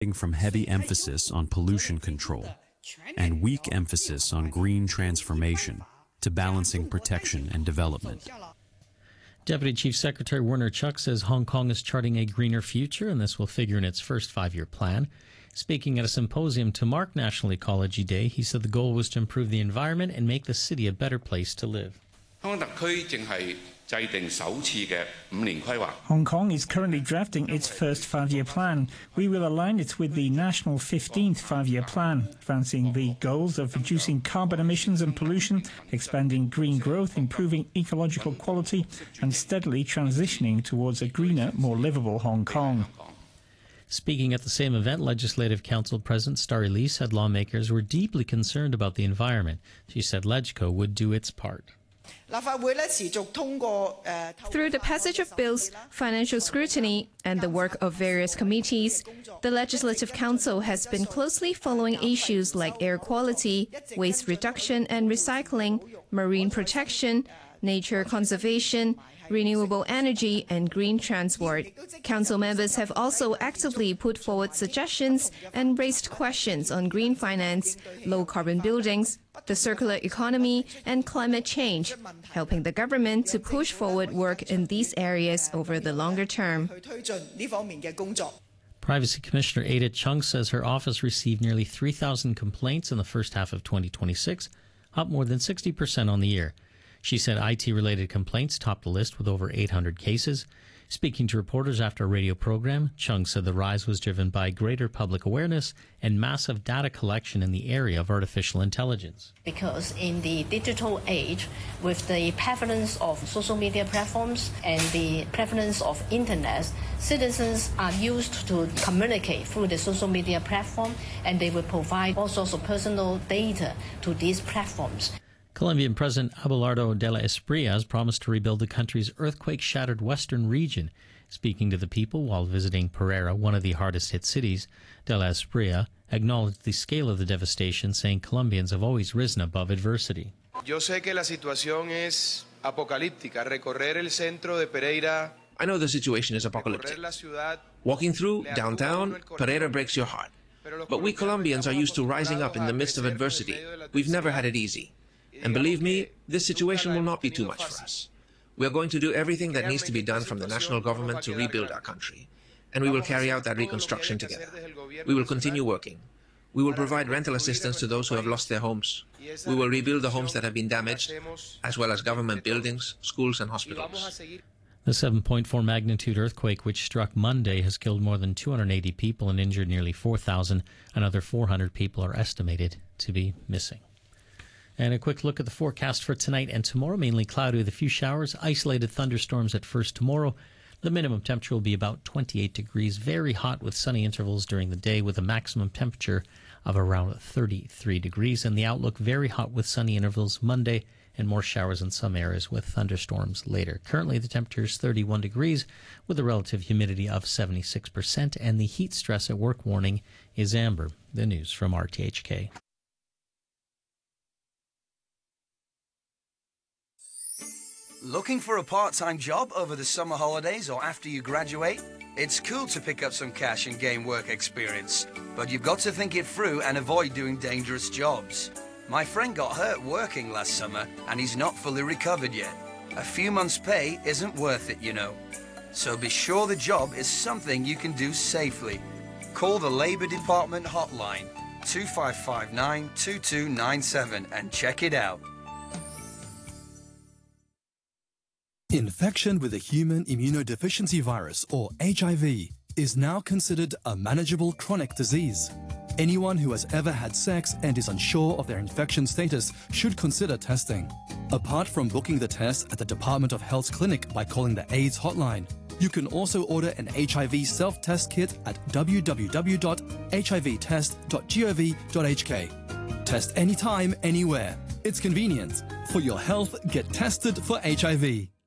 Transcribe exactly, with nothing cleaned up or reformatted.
from heavy emphasis on pollution control and weak emphasis on green transformation to balancing protection and development. Deputy Chief Secretary Werner Chuck says Hong Kong is charting a greener future, and this will figure in its first five-year plan. Speaking at a symposium to mark National Ecology Day, he said the goal was to improve the environment and make the city a better place to live. Hong Kong is currently drafting its first five-year plan. We will align it with the national fifteenth five-year plan, advancing the goals of reducing carbon emissions and pollution, expanding green growth, improving ecological quality, and steadily transitioning towards a greener, more livable Hong Kong. Speaking at the same event, Legislative Council President Starry Lee said lawmakers were deeply concerned about the environment. She said LegCo would do its part. Through the passage of bills, financial scrutiny, and the work of various committees, the Legislative Council has been closely following issues like air quality, waste reduction and recycling, marine protection, nature conservation, renewable energy, and green transport. Council members have also actively put forward suggestions and raised questions on green finance, low-carbon buildings, the circular economy, and climate change, helping the government to push forward work in these areas over the longer term. Privacy Commissioner Ada Chung says her office received nearly three thousand complaints in the first half of twenty twenty-six, up more than sixty percent on the year. She said I T-related complaints topped the list with over eight hundred cases. Speaking to reporters after a radio program, Chung said the rise was driven by greater public awareness and massive data collection in the area of artificial intelligence. Because in the digital age, with the prevalence of social media platforms and the prevalence of internet, citizens are used to communicate through the social media platform, and they will provide all sorts of personal data to these platforms. Colombian President Abelardo de la Espriella has promised to rebuild the country's earthquake-shattered western region. Speaking to the people while visiting Pereira, one of the hardest-hit cities, de la Espriella acknowledged the scale of the devastation, saying Colombians have always risen above adversity. Yo sé que la situación es apocalíptica. Recorrer el centro de Pereira. I know the situation is apocalyptic. Walking through downtown, Pereira breaks your heart. But we Colombians are used to rising up in the midst of adversity. We've never had it easy. And believe me, this situation will not be too much for us. We are going to do everything that needs to be done from the national government to rebuild our country. And we will carry out that reconstruction together. We will continue working. We will provide rental assistance to those who have lost their homes. We will rebuild the homes that have been damaged, as well as government buildings, schools and hospitals. The seven point four magnitude earthquake, which struck Monday, has killed more than two hundred eighty people and injured nearly four thousand. Another four hundred people are estimated to be missing. And a quick look at the forecast for tonight and tomorrow. Mainly cloudy with a few showers, isolated thunderstorms at first tomorrow. The minimum temperature will be about twenty-eight degrees, very hot with sunny intervals during the day with a maximum temperature of around thirty-three degrees. And the outlook, very hot with sunny intervals Monday and more showers in some areas with thunderstorms later. Currently the temperature is thirty-one degrees with a relative humidity of seventy-six percent, and the heat stress at work warning is amber. The news from R T H K. Looking for a part-time job over the summer holidays or after you graduate? It's cool to pick up some cash and gain work experience, but you've got to think it through and avoid doing dangerous jobs. My friend got hurt working last summer and he's not fully recovered yet. A few months' pay isn't worth it, you know. So be sure the job is something you can do safely. Call the Labour Department hotline two five five nine, two two nine seven and check it out. Infection with a human immunodeficiency virus, or H I V, is now considered a manageable chronic disease. Anyone who has ever had sex and is unsure of their infection status should consider testing. Apart from booking the test at the Department of Health's clinic by calling the AIDS hotline, you can also order an H I V self-test kit at w w w dot h i v test dot gov dot h k. Test anytime, anywhere. It's convenient. For your health, get tested for H I V.